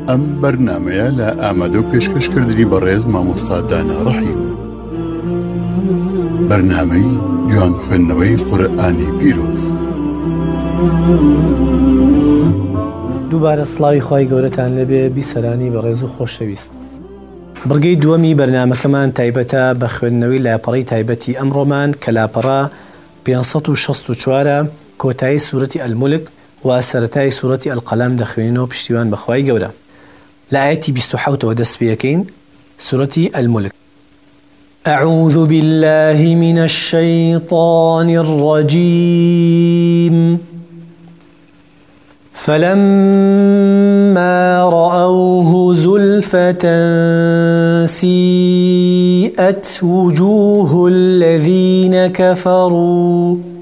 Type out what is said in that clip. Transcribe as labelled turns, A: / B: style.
A: ئەم بەرنامەیە لە ئامادە و پێشکەشکردنی بەڕێز مامۆستا دانا ڕەحیم. بەرنامەی جوان خوێندنەوەی قورئانی پیرۆز.
B: دووبارە سڵاوی خوای گەورەتان لەبێ بیسەرانی بەڕێز و خۆشەویست. بڕگەی دووەمی بەرنامەکەمان تایبەتە بە خوێندنەوەی لاپەڕەی تایبەتی ئەمڕۆمان کە لاپەڕە 564 کۆتایی سوورەتی ئەلمولک و سەرەتای سوورەتی ئەلقەلەم دەخوێنینەوە پشتیوان بەخوای گەورە. لە ئاەتی 27ەوە دەست پێەکەین سوورەتی ئەلمولک. أعوذ بالله من الشيطان الرجيم فلما رأوه زلفة سيئت وجوه الذين كفروا